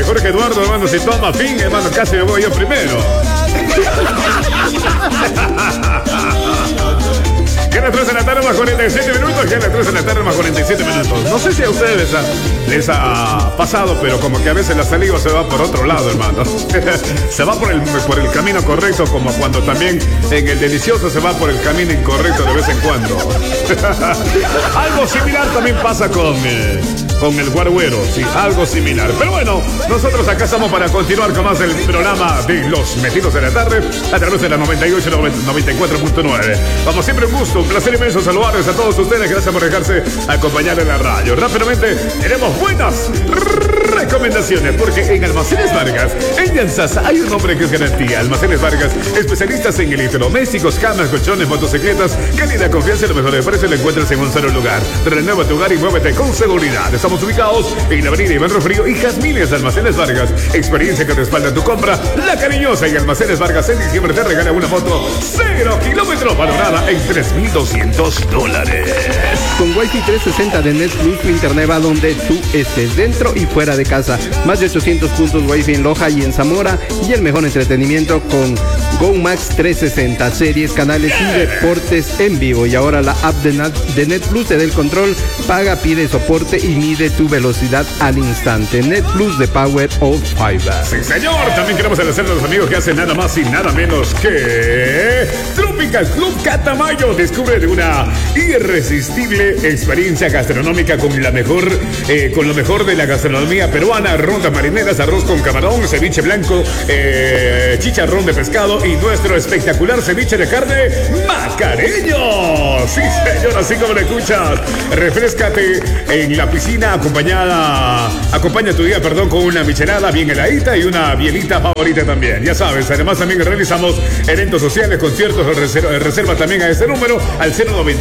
Jorge Eduardo, hermano, si toma fin, hermano, casi me voy yo primero. Que las 3 de la tarde más 47 minutos, que las 3 de la tarde más 47 minutos. No sé si a ustedes les ha pasado, pero como que a veces la saliva se va por otro lado, hermano. Se va por el camino correcto, como cuando también en el delicioso se va por el camino incorrecto de vez en cuando. Algo similar también pasa con el guarguero, sí, algo similar. Pero bueno, nosotros acá estamos para continuar con más del programa de Los Metidos de la Tarde a través de la 98 94.9. Vamos, siempre un gusto, un placer inmenso saludarles a todos ustedes. Gracias por dejarse acompañar en la radio. Rápidamente, tenemos buenas recomendaciones, porque en Almacenes Vargas, en Llanzasa, hay un nombre que es garantía. Almacenes Vargas, especialistas en electrodomésticos, camas, colchones, motocicletas, calidad, confianza y los mejores precios lo encuentras en un solo lugar. Renueva tu hogar y muévete con seguridad. Estamos ubicados en la avenida Iván Rofrío y Jazmines. Almacenes Vargas, experiencia que respalda tu compra. La Cariñosa y Almacenes Vargas en diciembre te regala una moto 0 kilómetros valorada en $3,200. Con Wi-Fi 360 de Net Plus, tu internet va donde tú estés, dentro y fuera de casa. Más de 800 puntos Wi-Fi en Loja y en Zamora, y el mejor entretenimiento con GoMax 360, series, canales y deportes en vivo. Y ahora la app de Net Plus te da el control, paga, pide soporte y mide tu velocidad al instante. Net Plus de Power of Fiber. Sí, señor. También queremos agradecer a los amigos que hacen nada más y nada menos que Tropical Club Catamayo. Descubre una irresistible experiencia gastronómica con lo mejor de la gastronomía peruana: rondas marineras, arroz con camarón, ceviche blanco, chicharrón de pescado y nuestro espectacular ceviche de carne macareño. Sí, señor, así como lo escuchas. Refréscate en la piscina, acompaña tu día, con una michelada bien heladita y una bielita favorita también. Ya sabes, además también realizamos eventos sociales, conciertos, reserva también a este número al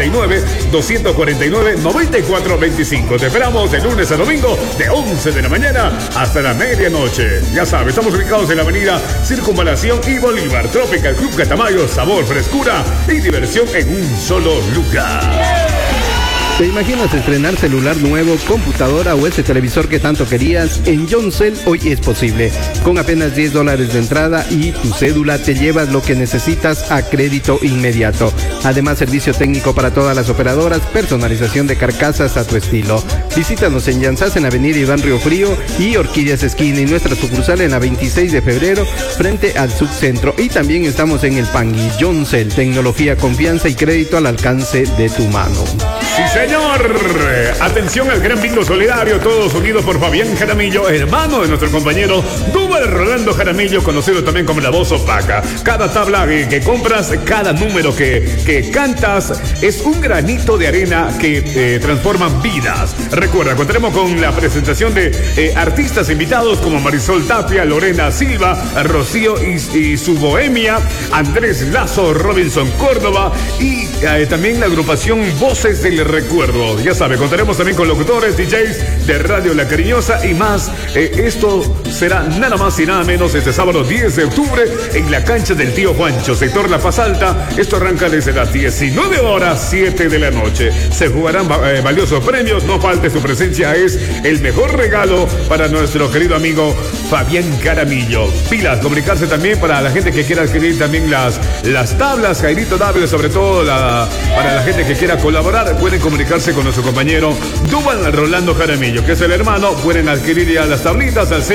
099-249-9425. Te esperamos de lunes a domingo de 11 de la mañana hasta la medianoche. Ya sabes, estamos ubicados en la avenida Circunvalación y Bolívar. Tropical Club Catamayo, sabor, frescura y diversión en un solo lugar. ¿Te imaginas estrenar celular nuevo, computadora o ese televisor que tanto querías? En Yoncell hoy es posible. Con apenas $10 de entrada y tu cédula te llevas lo que necesitas a crédito inmediato. Además, servicio técnico para todas las operadoras, personalización de carcasas a tu estilo. Visítanos en Llanzas, en Avenida Iván Río Frío y Orquídeas Esquina, y nuestra sucursal en la 26 de febrero frente al subcentro. Y también estamos en el Pangui. Yoncell, tecnología, confianza y crédito al alcance de tu mano. Sí, señor. Atención al gran bingo solidario, todos unidos por Fabián Jaramillo, hermano de nuestro compañero Dúbal Rolando Jaramillo, conocido también como la voz opaca. Cada tabla que compras, cada número que cantas es un granito de arena que transforman vidas. Recuerda, contaremos con la presentación de artistas invitados como Marisol Tapia, Lorena Silva, Rocío y su Bohemia, Andrés Lazo, Robinson Córdoba y también la agrupación Voces del Recuerdo. Ya sabe, contaremos también con locutores, DJs de Radio La Cariñosa y más. Esto será nada más y nada menos este sábado 10 de octubre en la cancha del Tío Juancho, sector La Paz Alta. Esto arranca desde las 19 horas, 7 de la noche. Se jugarán valiosos premios. No falte su presencia, es el mejor regalo para nuestro querido amigo Fabián Jaramillo. Pilas, comunicarse también para la gente que quiera adquirir también las tablas, Jairito Dávila, sobre todo para la gente que quiera colaborar. Pueden comunicarse con nuestro compañero Dúbal Rolando Jaramillo, que es el hermano. Pueden adquirir ya las tablitas al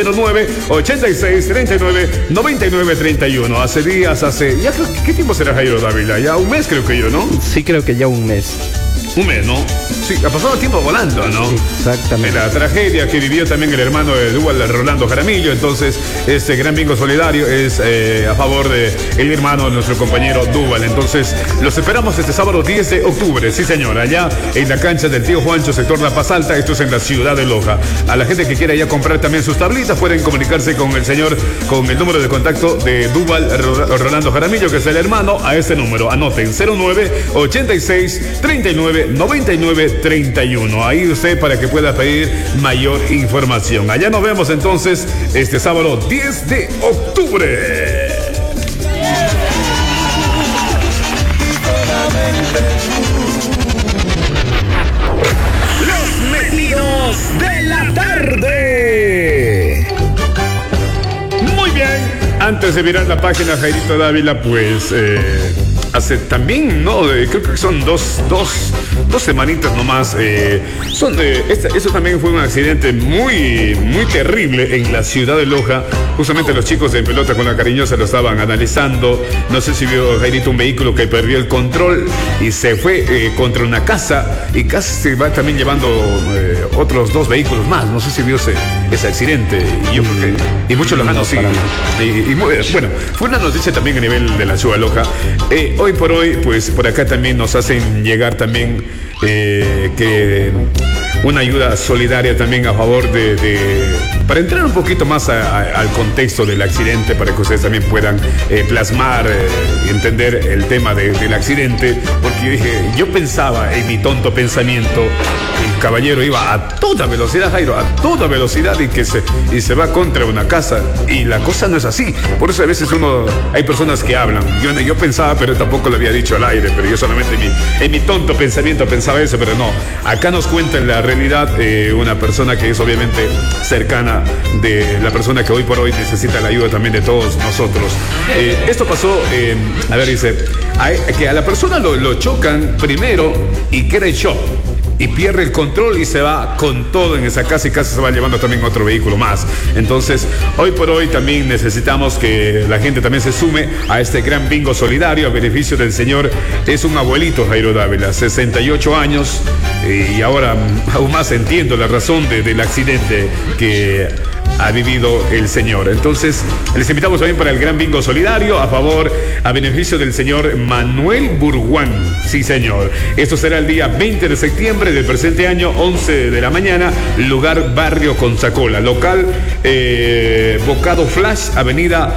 09-86-39-99-31. Hace días, ¿qué tiempo será Jairo Dávila? Ya un mes creo que yo, ¿no? Sí, creo que ya un mes. Un mes, ¿no? Sí, ha pasado el tiempo volando, ¿no? Sí, exactamente. La tragedia que vivió también el hermano de Dúbal Rolando Jaramillo. Entonces, este gran bingo solidario es a favor de el hermano de nuestro compañero Dúbal. Entonces, los esperamos este sábado 10 de octubre, sí señor, allá en la cancha del Tío Juancho, sector La Paz Alta. Esto es en la ciudad de Loja. A la gente que quiera ya comprar también sus tablitas, pueden comunicarse con el señor, con el número de contacto de Dúbal Rolando Jaramillo, que es el hermano, a ese número. Anoten, 09-86-39-99-31. Ahí usted para que pueda pedir mayor información. Allá nos vemos entonces este sábado 10 de octubre. Los Metidos de la Tarde. hace viral la página Jairito Dávila, pues hace también, no, creo que son dos semanitas nomás. Eso también fue un accidente muy terrible en la ciudad de Loja. Justamente los chicos de En Pelota con la Cariñosa lo estaban analizando. No sé si vio, Jairito, un vehículo que perdió el control y se fue contra una casa, y casi se va también llevando otros 2 vehículos más. No sé si vio ese accidente. Y yo creo que, y muchos lojanos sí. Bueno, fue una noticia también a nivel de la ciudad de Loja. Hoy por hoy, pues por acá también nos hacen llegar también que una ayuda solidaria también a favor para entrar un poquito más al contexto del accidente, para que ustedes también puedan plasmar y entender el tema del accidente, porque yo pensaba en mi tonto pensamiento, el caballero iba a toda velocidad, Jairo, a toda velocidad, y se va contra una casa, y la cosa no es así. Por eso a veces hay personas que hablan, yo pensaba, pero tampoco lo había dicho al aire, pero yo solamente en mi tonto pensamiento pensaba eso, pero no. Acá nos cuenta en la realidad una persona que es obviamente cercana de la persona que hoy por hoy necesita la ayuda también de todos nosotros. Esto pasó, dice, que a la persona lo chocan primero y queda en shock, y pierde el control y se va con todo en esa casa, y casi se va llevando también otro vehículo más. Entonces, hoy por hoy también necesitamos que la gente también se sume a este gran bingo solidario a beneficio del señor. Es un abuelito, Jairo Dávila, 68 años, y ahora aún más entiendo la razón del accidente que ha vivido el señor. Entonces, les invitamos también para el gran bingo solidario a beneficio del señor Manuel Burguán. Sí, señor. Esto será el día 20 de septiembre del presente año, 11 de la mañana, lugar Barrio Consacola, local Bocado Flash, avenida